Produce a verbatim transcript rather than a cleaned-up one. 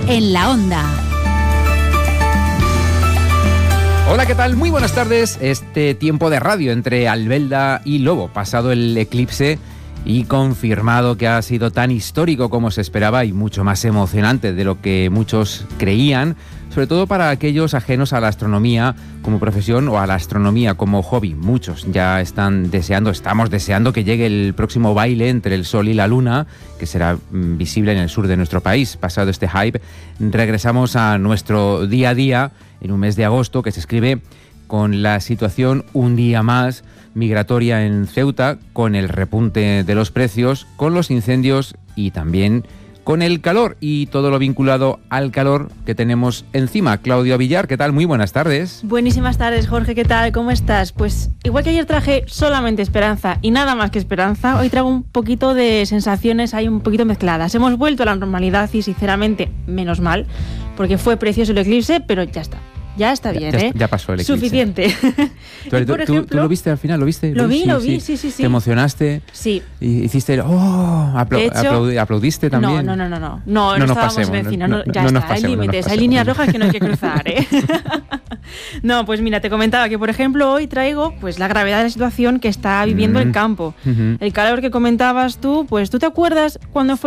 en la Onda. Hola, ¿qué tal? Muy buenas tardes. Este tiempo de radio entre Albelda y Lobo, pasado el eclipse y confirmado que ha sido tan histórico como se esperaba y mucho más emocionante de lo que muchos creían, sobre todo para aquellos ajenos a la astronomía como profesión o a la astronomía como hobby. Muchos ya están deseando, estamos deseando que llegue el próximo baile entre el Sol y la Luna, que será mm, visible en el sur de nuestro país. Pasado este hype, regresamos a nuestro día a día en un mes de agosto que se escribe con la situación un día más migratoria en Ceuta, con el repunte de los precios, con los incendios y también con el calor y todo lo vinculado al calor que tenemos encima. Claudia Villar, ¿qué tal? Muy buenas tardes. Buenísimas tardes, Jorge, ¿qué tal? ¿Cómo estás? Pues igual que ayer traje solamente esperanza y nada más que esperanza, hoy traigo un poquito de sensaciones ahí un poquito mezcladas. Hemos vuelto a la normalidad y sinceramente, menos mal, porque fue precioso el eclipse, pero ya está. Ya está bien, ya, ¿eh? Ya pasó el eclipse. Suficiente. ¿Tú, y por tú, ejemplo, ¿Tú lo viste al final? ¿Lo viste? Lo vi, sí, lo vi, sí, sí, sí, sí. ¿Te emocionaste? Sí. Y hiciste el... ¡Oh! Apla- De hecho, aplaudi- ¿Aplaudiste también? No, no, no, no. No, no, no no nos estábamos pasemos, en el cine. no, No, no, ya no nos está, hay pasemos, no nos límites, hay pasemos. líneas rojas que no hay que cruzar, ¿eh? No, pues mira, te comentaba que, por ejemplo, hoy traigo pues la gravedad de la situación que está viviendo Mm. el campo. Uh-huh. El calor que comentabas tú, pues ¿tú te acuerdas cuando fue